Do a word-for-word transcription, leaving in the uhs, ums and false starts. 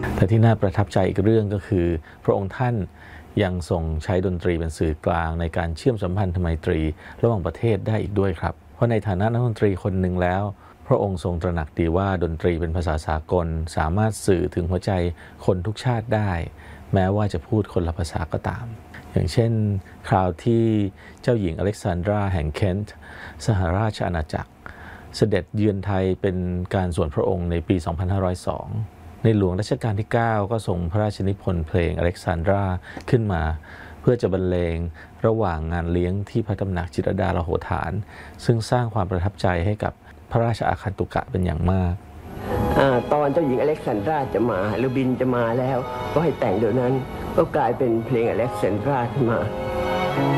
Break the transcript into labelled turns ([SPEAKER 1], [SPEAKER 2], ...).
[SPEAKER 1] แต่ที่น่าประทับใจอีกเรื่องก็คือพระองค์ท่านยังทรงใช้ดนตรีเป็นสื่อกลางในการเชื่อมสัมพันธไมตรีระหว่างประเทศได้อีกด้วยครับเพราะในฐานะนักดนตรีคนหนึ่งแล้วพระองค์ทรงตระหนักดีว่าดนตรีเป็นภาษาสากลสามารถสื่อถึงหัวใจคนทุกชาติได้แม้ว่าจะพูดคนละภาษาก็ตามอย่างเช่นคราวที่เจ้าหญิงอเล็กซานดราแห่งเคนต์สหราชอาณาจักรเสด็จเยือนไทยเป็นการส่วนพระองค์ในปี สองพันห้าร้อยสอง ในหลวงรัชกาลที่ เก้า ก็ทรงพระราชนิพนธ์เพลงอเล็กซานดราขึ้นมาเพื่อจะบรรเลงระหว่างงานเลี้ยงที่พระตำหนักจิตรลดาลโหฐานซึ่งสร้างความประทับใจให้กับพระราชอาคันตุกะเป็นอย่างมาก
[SPEAKER 2] ตอนเจ้าหญิงอเล็กซานดราจะมาหรือบินจะมาแล้วก็ให้แต่งเดี๋ยวนั้นก็กลายเป็นเพลงอเล็กซานดราขึ้นมา